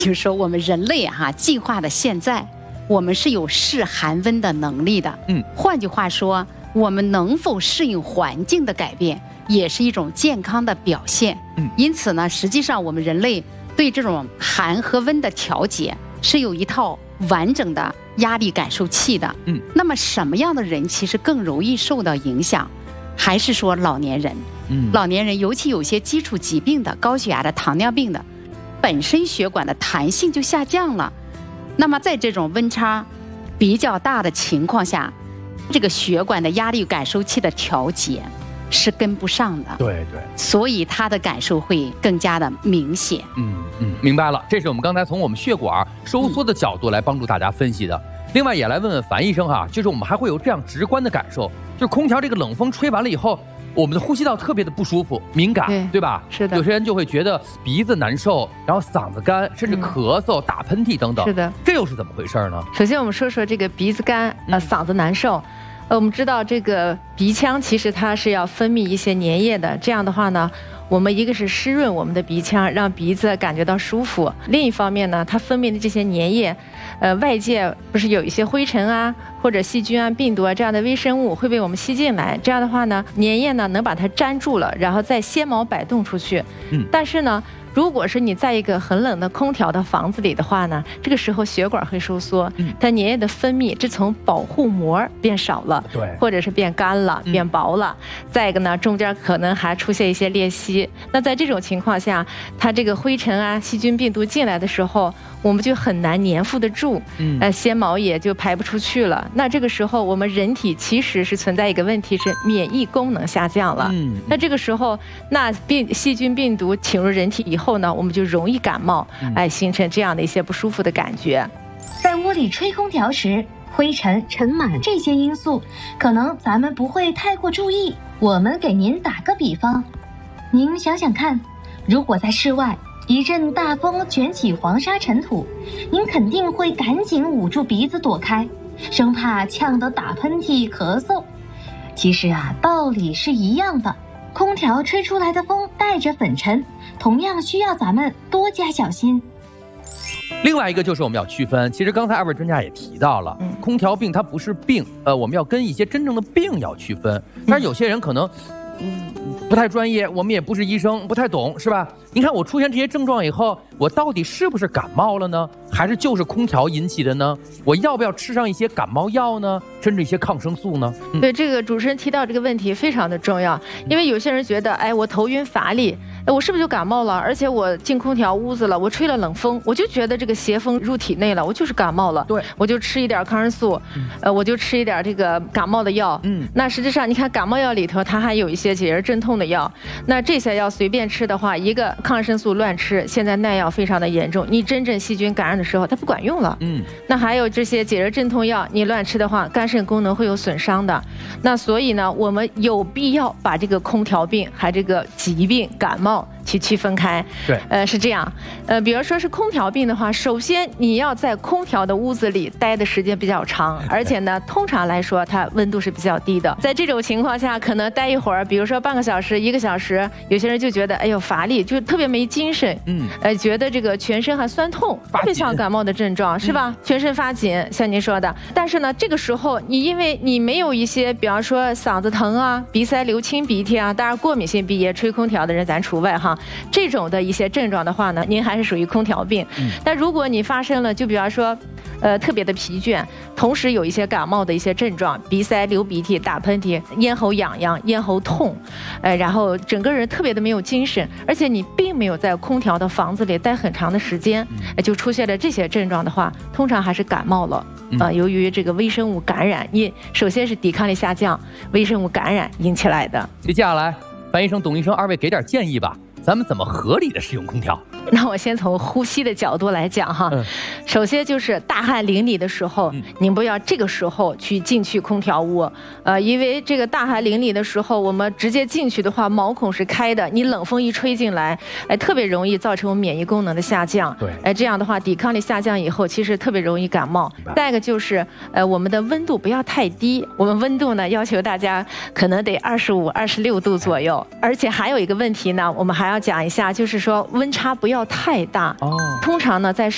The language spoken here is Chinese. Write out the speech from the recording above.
就是说我们人类进化的现在，我们是有适寒温的能力的。换句话说，我们能否适应环境的改变，也是一种健康的表现。因此呢，实际上我们人类对这种寒和温的调节是有一套完整的压力感受器的。那么什么样的人其实更容易受到影响？还是说老年人？老年人尤其有些基础疾病的、高血压的、糖尿病的，本身血管的弹性就下降了。那么在这种温差比较大的情况下，这个血管的压力感受器的调节是跟不上的。对，所以他的感受会更加的明显。 明白了，这是我们刚才从我们血管收缩的角度来帮助大家分析的。另外也来问问樊医生就是我们还会有这样直观的感受，就是空调这个冷风吹完了以后，我们的呼吸道特别的不舒服、敏感，对吧？ 是的。 有些人就会觉得鼻子难受，然后嗓子干，甚至咳嗽、打喷嚏等等。 是的。 这又是怎么回事呢？ 首先我们说说这个鼻子干、嗓子难受。我们知道这个鼻腔其实它是要分泌一些粘液的，这样的话呢，我们一个是湿润我们的鼻腔，让鼻子感觉到舒服；另一方面呢，它分泌的这些粘液，外界不是有一些灰尘或者细菌病毒这样的微生物会被我们吸进来，这样的话呢，粘液呢能把它粘住了，然后再纤毛摆动出去。但是呢，如果是你在一个很冷的空调的房子里的话呢，这个时候血管会收缩，它粘液的分泌这层保护膜变少了，或者是变干了、变薄了。再一个呢，中间可能还出现一些裂隙。那在这种情况下，它这个灰尘细菌、病毒进来的时候，我们就很难粘附得住，纤毛也就排不出去了。那这个时候，我们人体其实是存在一个问题，是免疫功能下降了。那这个时候，那细菌、病毒侵入人体以后呢，我们就容易感冒，形成这样的一些不舒服的感觉。 在屋里吹空调时，灰尘、尘螨这些因素，可能咱们不会太过注意。我们给您打个比方，您想想看，如果在室外一阵大风卷起黄沙尘土，您肯定会赶紧捂住鼻子躲开，生怕呛得打喷嚏、咳嗽。其实道理是一样的。空调吹出来的风带着粉尘，同样需要咱们多加小心。 另外一个就是我们要区分，其实刚才二位专家也提到了，空调病它不是病，我们要跟一些真正的病要区分。但是有些人可能不太专业，我们也不是医生，不太懂，是吧？你看我出现这些症状以后，我到底是不是感冒了呢？还是就是空调引起的呢？我要不要吃上一些感冒药呢？甚至一些抗生素呢？ 对，这个主持人提到这个问题非常的重要，因为有些人觉得，我头晕乏力，我是不是就感冒了？而且我进空调屋子了，我吹了冷风，我就觉得这个邪风入体内了，我就是感冒了。对，我就吃一点抗生素，我就吃一点这个感冒的药。那实际上你看感冒药里头，它还有一些解热镇痛的药。那这些药随便吃的话，一个抗生素乱吃，现在耐药非常的严重，你真正细菌感染的时候，它不管用了。那还有这些解热镇痛药，你乱吃的话，肝肾功能会有损伤的。那所以呢，我们有必要把这个空调病还这个疾病感冒去区分开。对，是这样。比如说是空调病的话，首先你要在空调的屋子里待的时间比较长，而且呢，通常来说它温度是比较低的。在这种情况下，可能待一会儿，比如说半个小时、1个小时，有些人就觉得乏力，就特别没精神。觉得这个全身还酸痛，特别像感冒的症状，是吧？全身发紧，像您说的。但是呢，这个时候因为你没有一些，比方说嗓子疼鼻塞、流清鼻涕当然过敏性鼻炎、吹空调的人咱除外这种的一些症状的话呢，您还是属于空调病。但如果你发生了，就比方说，特别的疲倦，同时有一些感冒的一些症状，鼻塞、流鼻涕、打喷嚏、咽喉痒痒、咽喉痛，然后整个人特别的没有精神，而且你并没有在空调的房子里待很长的时间，就出现了这些症状的话，通常还是感冒了。由于这个微生物感染，首先是抵抗力下降，微生物感染引起来的。 接下来，樊医生、董医生二位给点建议吧。咱们怎么合理的使用空调？ 那我先从呼吸的角度来讲首先就是大汗淋漓的时候，您不要这个时候进去空调屋，因为这个大汗淋漓的时候，我们直接进去的话，毛孔是开的，你冷风一吹进来，特别容易造成我们免疫功能的下降。对，这样的话，抵抗力下降以后，其实特别容易感冒。再一个就是，我们的温度不要太低，我们温度呢要求大家可能得25、26度左右。而且还有一个问题呢，我们还要讲一下，就是说温差不要太大。通常呢，在